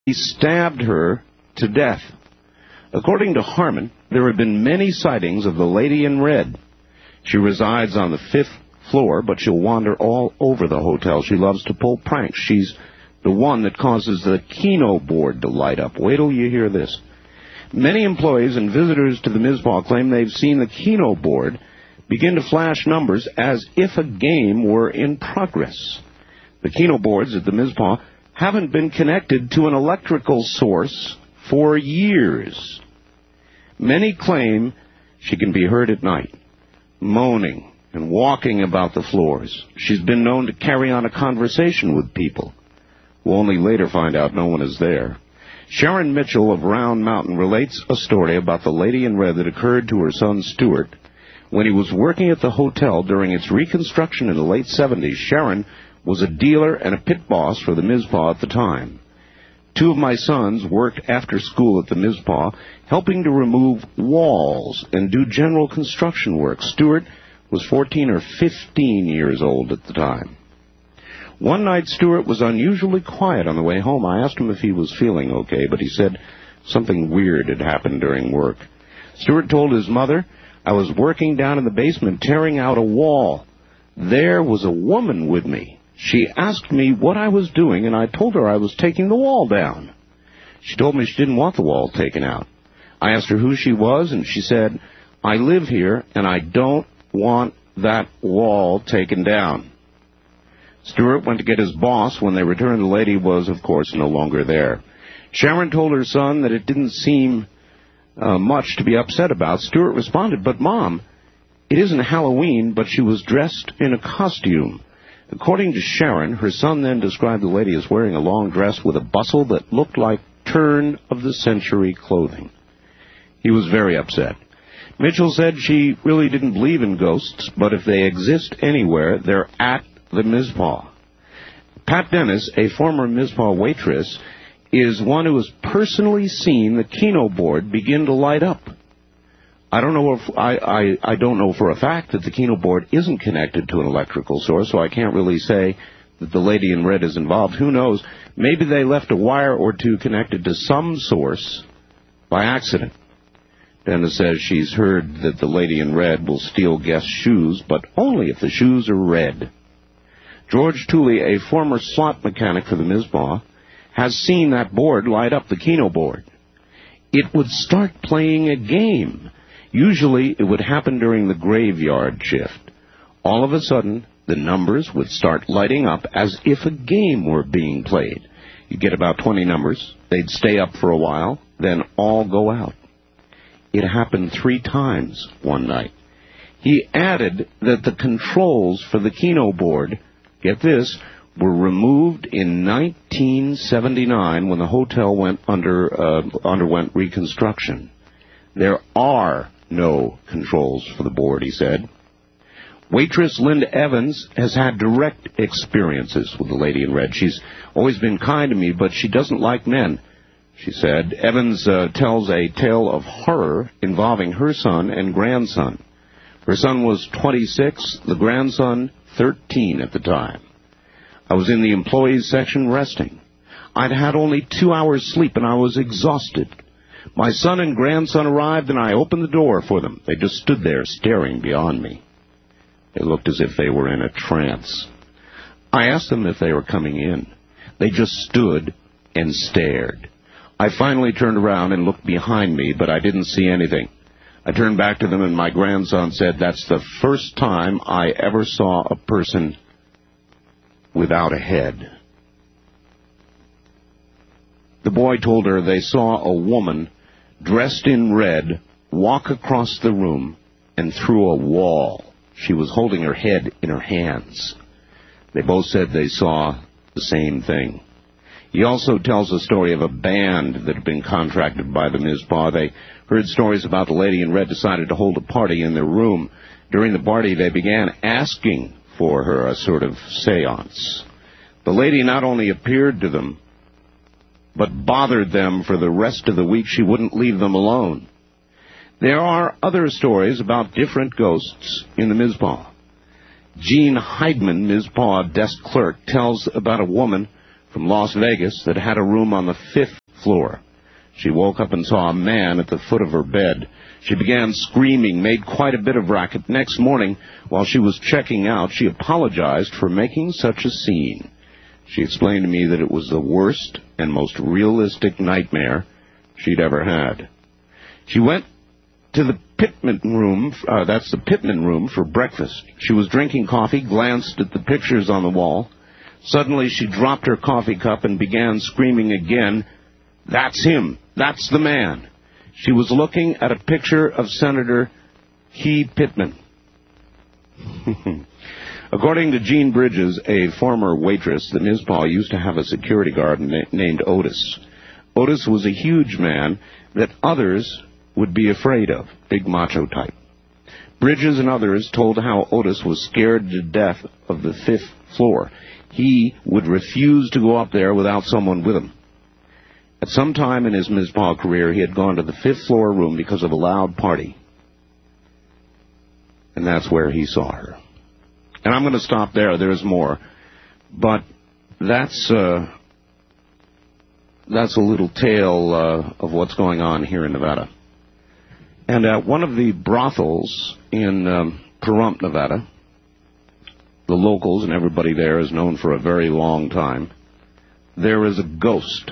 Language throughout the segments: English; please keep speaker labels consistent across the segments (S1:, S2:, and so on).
S1: He stabbed her to death. According to Harmon, there have been many sightings of the Lady in Red. She resides on the 5th floor, but she'll wander all over the hotel. She loves to pull pranks. She's the one that causes the Keno board to light up. Wait till you hear this. Many employees and visitors to the Mizpah claim they've seen the Keno board begin to flash numbers as if a game were in progress. The Keno boards at the Mizpah haven't been connected to an electrical source for years. Many claim she can be heard at night, moaning and walking about the floors. She's been known to carry on a conversation with people. We'll only later find out no one is there. Sharon Mitchell of Round Mountain relates a story about the Lady in Red that occurred to her son Stuart when he was working at the hotel during its reconstruction in the late 70s. Sharon was a dealer and a pit boss for the Mizpah at the time. Two of my sons worked after school at the Mizpah, helping to remove walls and do general construction work. Stuart was 14 or 15 years old at the time. One night, Stuart was unusually quiet on the way home. I asked him if he was feeling okay, but he said something weird had happened during work. Stuart told his mother, "I was working down in the basement tearing out a wall. There was a woman with me. She asked me what I was doing, and I told her I was taking the wall down. She told me she didn't want the wall taken out. I asked her who she was, and she said, 'I live here, and I don't want that wall taken down.'" Stuart went to get his boss. When they returned, the lady was, of course, no longer there. Sharon told her son that it didn't seem much to be upset about. Stuart responded, "But, Mom, it isn't Halloween, but she was dressed in a costume." According to Sharon, her son then described the lady as wearing a long dress with a bustle that looked like turn-of-the-century clothing. He was very upset. Mitchell said she really didn't believe in ghosts, but if they exist anywhere, they're at the Mizpah. Pat Dennis, a former Mizpah waitress, is one who has personally seen the Keno board begin to light up. I don't know for a fact that the Keno board isn't connected to an electrical source, so I can't really say that the Lady in Red is involved. Who knows? Maybe they left a wire or two connected to some source by accident. Dennis says she's heard that the Lady in Red will steal guests' shoes, but only if the shoes are red. George Tooley, a former slot mechanic for the Mizpah, has seen that board light up, the Keno board. It would start playing a game. Usually it would happen during the graveyard shift. All of a sudden, the numbers would start lighting up as if a game were being played. You'd get about 20 numbers. They'd stay up for a while, then all go out. It happened 3 times one night. He added that the controls for the Keno board, get this, were removed in 1979 when the hotel underwent reconstruction. There are no controls for the board, he said. Waitress Linda Evans has had direct experiences with the Lady in Red. She's always been kind to me, but she doesn't like men, she said. Evans tells a tale of horror involving her son and grandson. Her son was 26, the grandson 13 at the time. "I was in the employees section resting. I'd had only 2 hours sleep and I was exhausted. My son and grandson arrived and I opened the door for them. They just stood there staring beyond me. They looked as if they were in a trance. I asked them if they were coming in. They just stood and stared. I finally turned around and looked behind me, but I didn't see anything. I turned back to them and my grandson said, 'That's the first time I ever saw a person without a head.'" The boy told her they saw a woman dressed in red walk across the room and through a wall. She was holding her head in her hands. They both said they saw the same thing. He also tells a story of a band that had been contracted by the Mizpah. They heard stories about the Lady in Red decided to hold a party in their room. During the party, they began asking for her, a sort of seance. The lady not only appeared to them, but bothered them for the rest of the week. She wouldn't leave them alone. There are other stories about different ghosts in the Mizpah. Gene Heidman, Mizpah desk clerk, tells about a woman from Las Vegas that had a room on the 5th floor. She woke up and saw a man at the foot of her bed. She began screaming, made quite a bit of racket. Next morning, while she was checking out, she apologized for making such a scene. She explained to me that it was the worst and most realistic nightmare she'd ever had. She went to the Pittman room, that's the Pittman room, for breakfast. She was drinking coffee, glanced at the pictures on the wall. Suddenly she dropped her coffee cup and began screaming again, "That's him! That's the man!" She was looking at a picture of Senator Key Pittman. According to Jean Bridges, a former waitress, the Ms. Paul used to have a security guard named Otis. Otis was a huge man that others would be afraid of, big macho type. Bridges and others told how Otis was scared to death of the 5th floor. He would refuse to go up there without someone with him. At some time in his Ms. Paul career, he had gone to the 5th floor room because of a loud party. And that's where he saw her. And I'm going to stop there. There's more. But that's a little tale of what's going on here in Nevada. And at one of the brothels in Pahrump, Nevada, the locals and everybody there is known for a very long time, there is a ghost.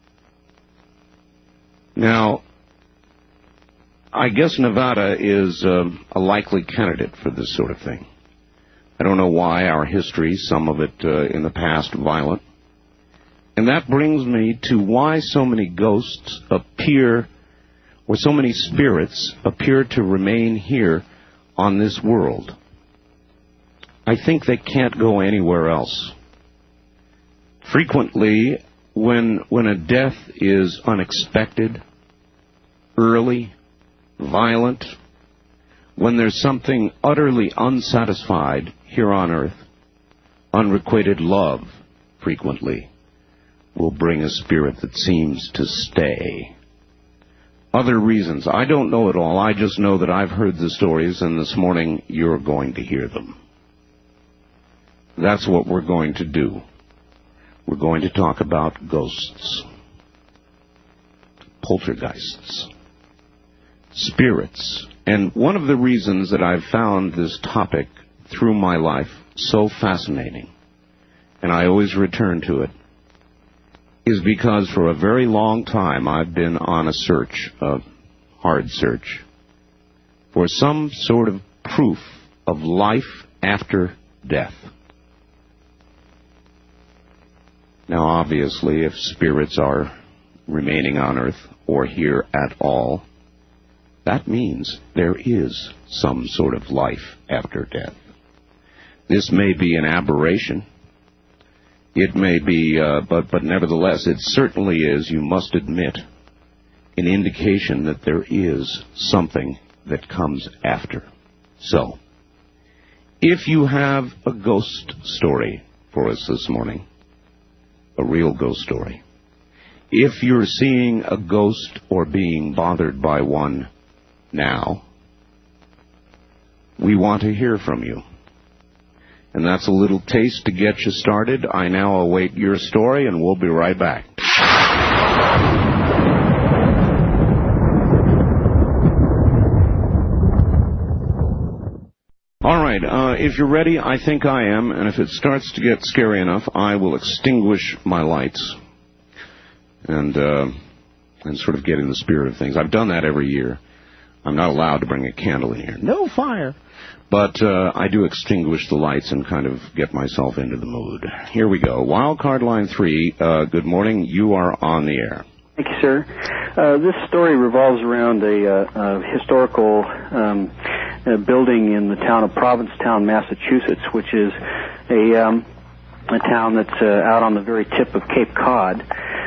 S1: Now, I guess Nevada is a likely candidate for this sort of thing. I don't know why. Our history, some of it in the past, violent. And that brings me to why so many ghosts appear, or so many spirits appear to remain here on this world. I think they can't go anywhere else. Frequently, when a death is unexpected, early, violent, when there's something utterly unsatisfied here on earth, unrequited love frequently will bring a spirit that seems to stay. Other reasons, I don't know it all. I just know that I've heard the stories, and this morning you're going to hear them. That's what we're going to do. We're going to talk about ghosts, poltergeists, spirits. And one of the reasons that I've found this topic through my life so fascinating, and I always return to it, is because for a very long time I've been on a search, a hard search, for some sort of proof of life after death. Now, obviously, if spirits are remaining on earth or here at all, that means there is some sort of life after death. This may be an aberration. It may be, but nevertheless, it certainly is, you must admit, an indication that there is something that comes after. So, if you have a ghost story for us this morning, a real ghost story, if you're seeing a ghost or being bothered by one now, we want to hear from you. And that's a little taste to get you started. I now await your story, and we'll be right back. All right, if you're ready, I think I am, and if it starts to get scary enough, I will extinguish my lights and sort of get in the spirit of things. I've done that every year. I'm not allowed to bring a candle in here. No fire. But I do extinguish the lights and kind of get myself into the mood. Here we go. Wildcard line 3, good morning. You are on the air.
S2: Thank you, sir. This story revolves around a historical building in the town of Provincetown, Massachusetts, which is a town that's out on the very tip of Cape Cod.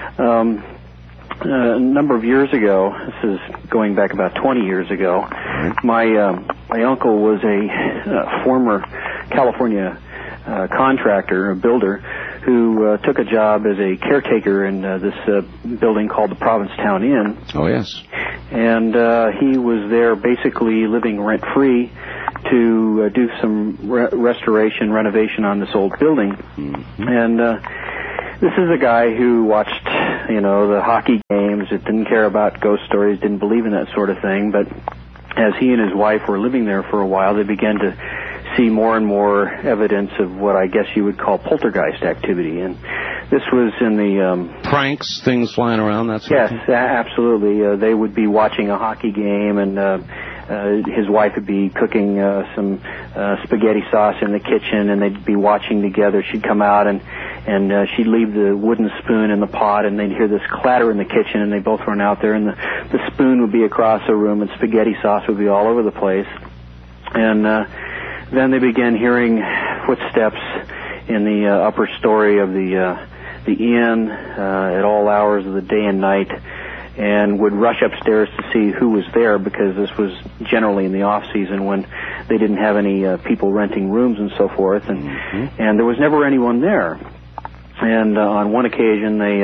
S2: A number of years ago, this is going back about 20 years ago, my uncle was a former California contractor, a builder, who took a job as a caretaker in this building called the Provincetown Inn.
S1: Oh, yes.
S2: And he was there basically living rent-free to do some restoration, renovation on this old building.
S1: Mm-hmm.
S2: And This is a guy who watched, the hockey games, didn't care about ghost stories, didn't believe in that sort of thing, but as he and his wife were living there for a while, they began to see more and more evidence of what I guess you would call poltergeist activity. And this was in the...
S1: pranks, things flying around, that sort of thing?
S2: Yes, absolutely. They would be watching a hockey game, and his wife would be cooking some spaghetti sauce in the kitchen, and they'd be watching together. She'd come out, and she'd leave the wooden spoon in the pot, and they'd hear this clatter in the kitchen, and they both run out there, and the spoon would be across the room, and spaghetti sauce would be all over the place. And then they began hearing footsteps in the upper story of the inn at all hours of the day and night, and would rush upstairs to see who was there, because this was generally in the off season when they didn't have any people renting rooms and so forth, and there was never anyone there. And on one occasion they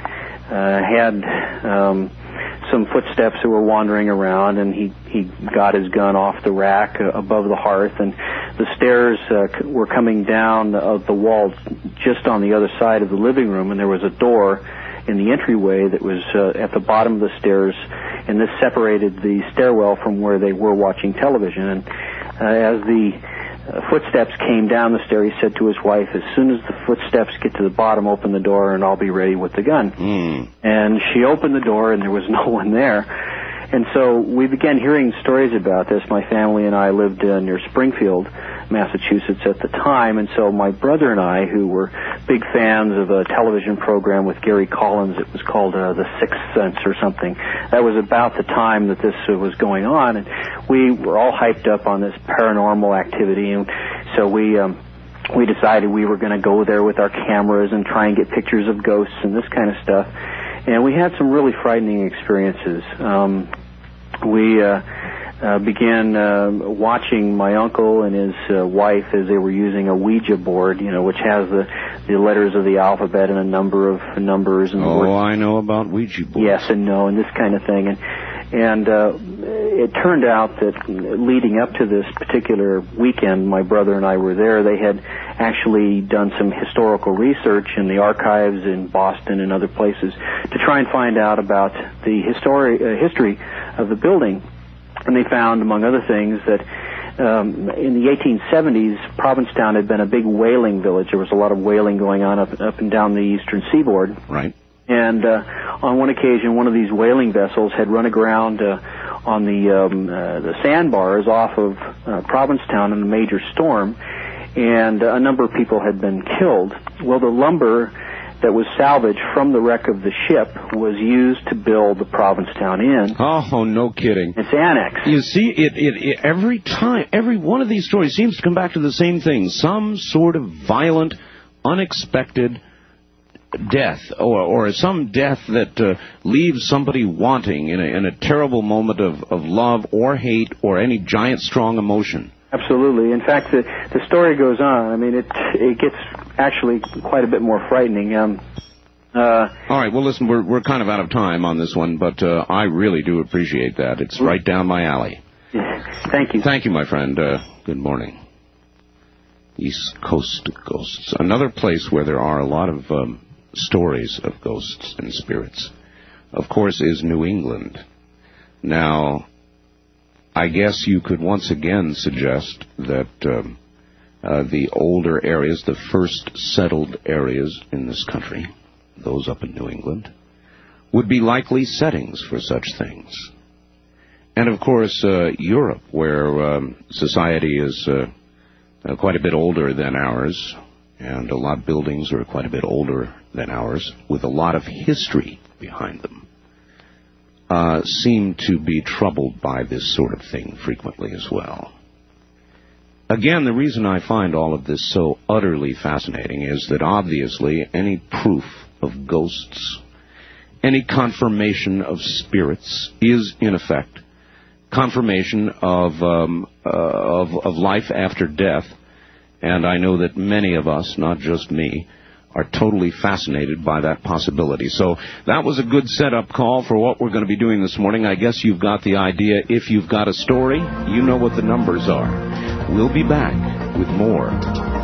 S2: had some footsteps that were wandering around, and he got his gun off the rack above the hearth, and the stairs were coming down the wall just on the other side of the living room, and there was a door in the entryway that was at the bottom of the stairs, and this separated the stairwell from where they were watching television. And as the footsteps came down the stair, he said to his wife, "As soon as the footsteps get to the bottom, open the door and I'll be ready with the gun." And she opened the door, and there was no one there. And so we began hearing stories about this. My family and I lived near Springfield, Massachusetts at the time, and so my brother and I, who were big fans of a television program with Gary Collins, it was called The Sixth Sense or something. That was about the time that this was going on, and we were all hyped up on this paranormal activity, and so we decided we were going to go there with our cameras and try and get pictures of ghosts and this kind of stuff. And we had some really frightening experiences. We began watching my uncle and his wife as they were using a Ouija board, which has the letters of the alphabet and a number of numbers. And
S1: I know about Ouija boards.
S2: Yes and no and this kind of thing. And it turned out that leading up to this particular weekend, my brother and I were there. They had actually done some historical research in the archives in Boston and other places to try and find out about the history of the building. And they found, among other things, that in the 1870s, Provincetown had been a big whaling village. There was a lot of whaling going on up and down the eastern seaboard.
S1: Right.
S2: And on one occasion, one of these whaling vessels had run aground on the sandbars off of Provincetown in a major storm, and a number of people had been killed. Well, the lumber that was salvaged from the wreck of the ship was used to build the Provincetown Inn.
S1: Oh, no kidding.
S2: It's annexed.
S1: You see, it every time, every one of these stories seems to come back to the same thing. Some sort of violent, unexpected death, or some death that leaves somebody wanting in a terrible moment of love or hate or any giant strong emotion.
S2: Absolutely. In fact, the story goes on. I mean, it gets actually quite a bit more frightening.
S1: All right. Well, listen, we're kind of out of time on this one, but I really do appreciate that. It's right down my alley.
S2: Thank you.
S1: Thank you, my friend. Good morning. East Coast Ghosts, another place where there are a lot of stories of ghosts and spirits, of course, is New England. Now, I guess you could once again suggest that the older areas, the first settled areas in this country, those up in New England, would be likely settings for such things. And, of course, Europe, where society is quite a bit older than ours, and a lot of buildings are quite a bit older than ours, with a lot of history behind them, seem to be troubled by this sort of thing frequently as well. Again, the reason I find all of this so utterly fascinating is that obviously any proof of ghosts, any confirmation of spirits is, in effect, confirmation of life after death. And I know that many of us, not just me, are totally fascinated by that possibility. So that was a good setup call for what we're going to be doing this morning. I guess you've got the idea. If you've got a story, you know what the numbers are. We'll be back with more